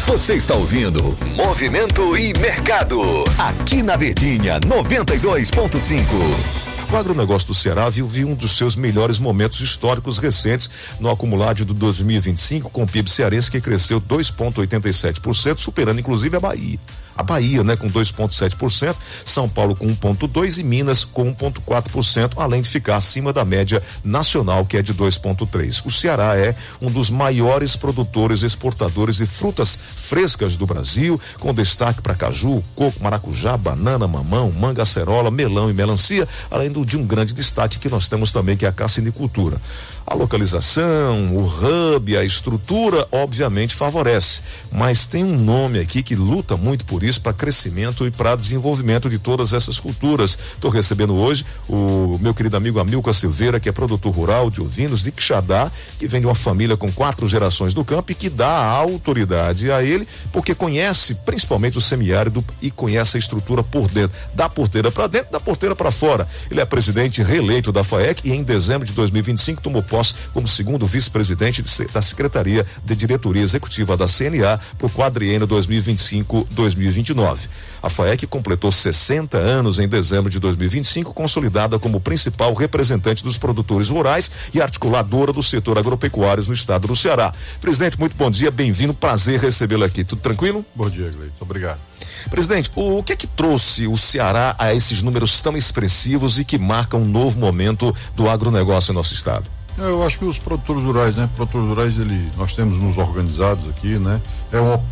Você está ouvindo Movimento e Mercado, aqui na Verdinha 92.5. O agronegócio do Ceará vive um dos seus melhores momentos históricos recentes no acumulado de 2025, com o PIB cearense que cresceu 2,87%, superando inclusive a Bahia. A Bahia, né, com 2,7%, São Paulo com 1,2% e Minas com 1,4%, além de ficar acima da média nacional, que é de 2,3%. O Ceará é um dos maiores produtores e exportadores de frutas frescas do Brasil, com destaque para caju, coco, maracujá, banana, mamão, manga, acerola, melão e melancia, além de um grande destaque que nós temos também, que é a cassinicultura. A localização, o hub, a estrutura, obviamente favorece, mas tem um nome aqui que luta muito por isso, para crescimento e para desenvolvimento de todas essas culturas. Estou recebendo hoje o meu querido amigo Amilcar Silveira, que é produtor rural de ovinos de Quixadá, que vem de uma família com 4 gerações do campo e que dá a autoridade a ele, porque conhece principalmente o semiárido e conhece a estrutura por dentro, da porteira para dentro, da porteira para fora. Ele é presidente reeleito da FAEC e em dezembro de 2025 tomou posse como segundo vice-presidente da Secretaria de Diretoria Executiva da CNA para o quadriênio 2025-2029. A FAEC completou 60 anos em dezembro de 2025, consolidada como principal representante dos produtores rurais e articuladora do setor agropecuário no estado do Ceará. Presidente, muito bom dia, bem-vindo, prazer recebê-lo aqui. Tudo tranquilo? Bom dia, Gleito, obrigado. Presidente, o que é que trouxe o Ceará a esses números tão expressivos e que marcam um novo momento do agronegócio em nosso estado? Eu acho que os produtores rurais, nós temos nos organizados aqui, né? É uma